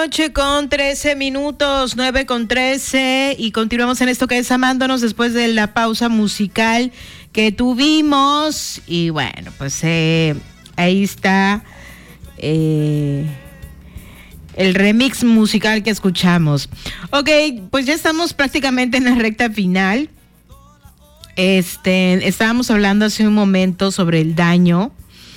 Noche con 13 minutos, 9:13, y continuamos en esto que es Amándonos después de la pausa musical que tuvimos. Y bueno, pues ahí está el remix musical que escuchamos. Ok, pues ya estamos prácticamente en la recta final. Estábamos hablando hace un momento sobre el daño.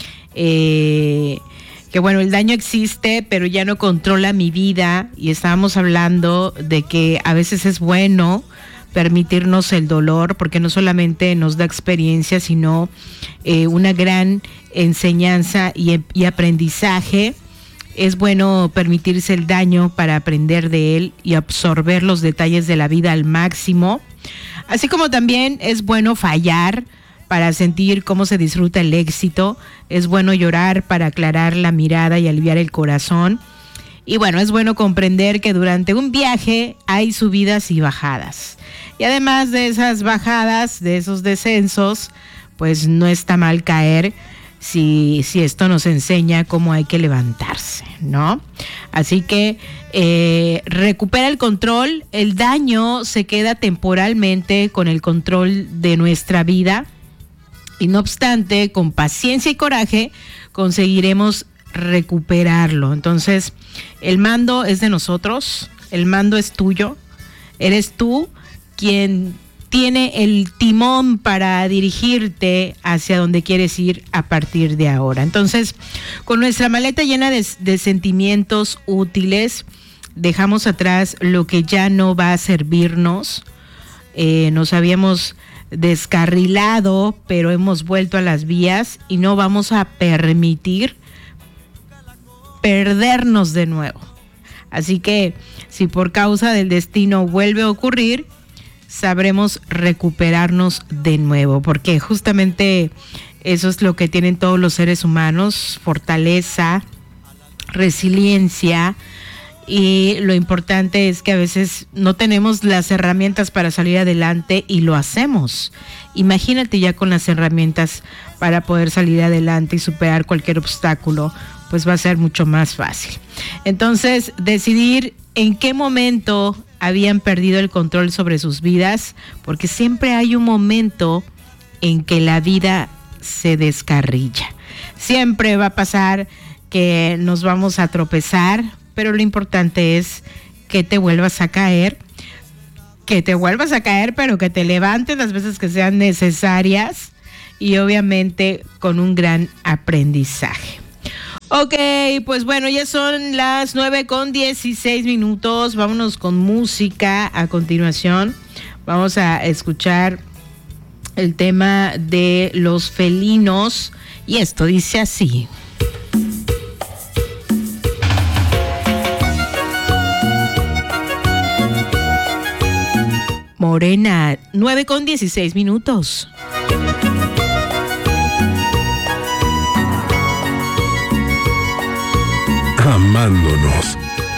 Que bueno, el daño existe, pero ya no controla mi vida, y estábamos hablando de que a veces es bueno permitirnos el dolor, porque no solamente nos da experiencia, sino una gran enseñanza y aprendizaje. Es bueno permitirse el daño para aprender de él y absorber los detalles de la vida al máximo, así como también es bueno fallar para sentir cómo se disfruta el éxito. Es bueno llorar para aclarar la mirada y aliviar el corazón. Y bueno, es bueno comprender que durante un viaje hay subidas y bajadas. Y además de esas bajadas, de esos descensos, pues no está mal caer si esto nos enseña cómo hay que levantarse, ¿no? Así que recupera el control. El daño se queda temporalmente con el control de nuestra vida. Y no obstante, con paciencia y coraje, conseguiremos recuperarlo. Entonces, el mando es de nosotros, el mando es tuyo, eres tú quien tiene el timón para dirigirte hacia donde quieres ir a partir de ahora. Entonces, con nuestra maleta llena de sentimientos útiles, dejamos atrás lo que ya no va a servirnos. Nos habíamos descarrilado, pero hemos vuelto a las vías y no vamos a permitir perdernos de nuevo. Así que si por causa del destino vuelve a ocurrir, sabremos recuperarnos de nuevo, porque justamente eso es lo que tienen todos los seres humanos: fortaleza, resiliencia. Y lo importante es que a veces no tenemos las herramientas para salir adelante y lo hacemos. Imagínate ya con las herramientas para poder salir adelante y superar cualquier obstáculo, pues va a ser mucho más fácil. Entonces, decidir en qué momento habían perdido el control sobre sus vidas, porque siempre hay un momento en que la vida se descarrila. Siempre va a pasar que nos vamos a tropezar, pero lo importante es que te vuelvas a caer, pero que te levantes las veces que sean necesarias, y obviamente con un gran aprendizaje. Ok, pues bueno, ya son las 9:16. Vámonos con música. A continuación vamos a escuchar el tema de los felinos, y esto dice así. Morena, 9:16. Amándonos